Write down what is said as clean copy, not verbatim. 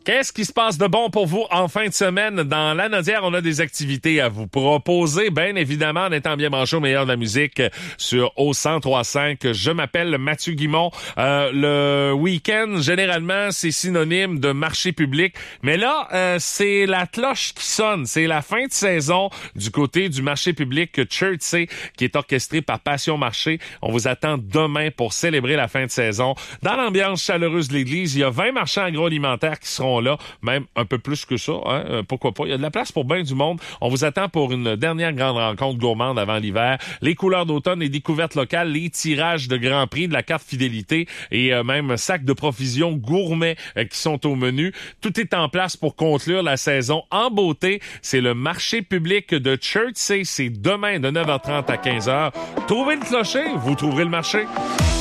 Qu'est-ce qui se passe de bon pour vous en fin de semaine? Dans Lanaudière, on a des activités à vous proposer. Bien évidemment, en étant bien branché au meilleur de la musique sur au 103.5. Je m'appelle Mathieu Guimont. Le week-end, généralement, c'est synonyme de marché public. Mais là, c'est la cloche qui sonne. C'est la fin de saison du côté du marché public Chertsey qui est orchestré par Passion Marché. On vous attend demain pour célébrer la fin de saison. Dans l'ambiance chaleureuse de l'église, il y a 20 marchands agroalimentaires qui seront là, même un peu plus que ça, hein? Pourquoi pas. Il y a de la place pour bien du monde. On vous attend pour une dernière grande rencontre gourmande avant l'hiver. Les couleurs d'automne, les découvertes locales, les tirages de Grand Prix, de la carte fidélité et même sacs de provisions gourmets qui sont au menu. Tout est en place pour conclure la saison en beauté. C'est le marché public de Chertsey. C'est demain de 9h30 à 15h. Trouvez le clocher, vous trouverez le marché.